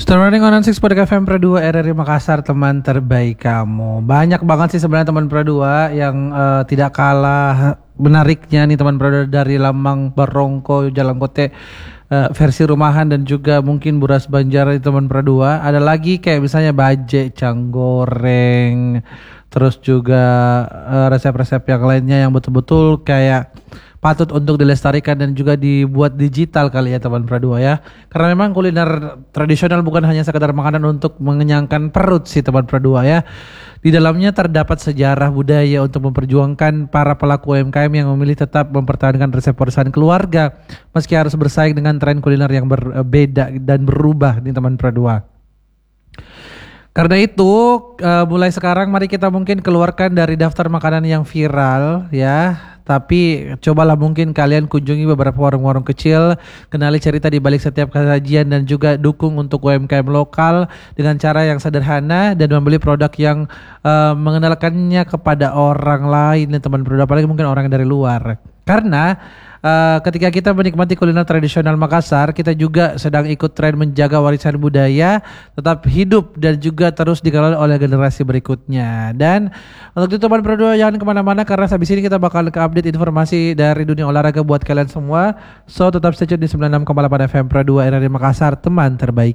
Still running on 6 Podcast FM Pro 2 RRI Makassar, teman terbaik kamu. Banyak banget sih sebenarnya teman Pro 2 yang tidak kalah menariknya nih teman Pro 2, dari Lamang Barongko, Jalan Kote, versi rumahan dan juga mungkin Buras Banjar di teman Pro 2. Ada lagi kayak misalnya Baje, Canggoreng, terus juga resep-resep yang lainnya yang betul-betul kayak patut untuk dilestarikan dan juga dibuat digital kali ya teman Pradua ya. Karena memang kuliner tradisional bukan hanya sekadar makanan untuk mengenyangkan perut sih teman Pradua ya. Di dalamnya terdapat sejarah budaya untuk memperjuangkan para pelaku UMKM yang memilih tetap mempertahankan resep warisan keluarga meski harus bersaing dengan tren kuliner yang berbeda dan berubah nih teman Pradua. Karena itu mulai sekarang mari kita mungkin keluarkan dari daftar makanan yang viral ya. Tapi cobalah mungkin kalian kunjungi beberapa warung-warung kecil, kenali cerita di balik setiap sajian dan juga dukung untuk UMKM lokal dengan cara yang sederhana dan membeli produk yang mengenalkannya kepada orang lain nih teman produk, apalagi mungkin orang dari luar. Karena ketika kita menikmati kuliner tradisional Makassar, kita juga sedang ikut tren menjaga warisan budaya tetap hidup dan juga terus dikelola oleh generasi berikutnya. Dan untuk itu teman Pro 2 jangan kemana-mana, karena habis ini kita bakal ke-update informasi dari dunia olahraga buat kalian semua. So tetap stay tune di 96,8 FM Pro 2 RRI Makassar, teman terbaik.